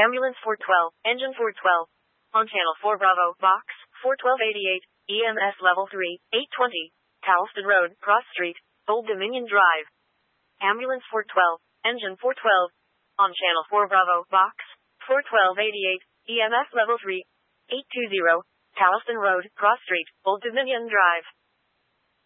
Ambulance 412, engine 412. On channel 4 Bravo, box 41288, EMS level 3, 820, Talston Road, Cross Street, Old Dominion Drive. Ambulance 412, engine 412. On channel 4 Bravo, box 41288, EMS level 3, 820, Talston Road, Cross Street, Old Dominion Drive.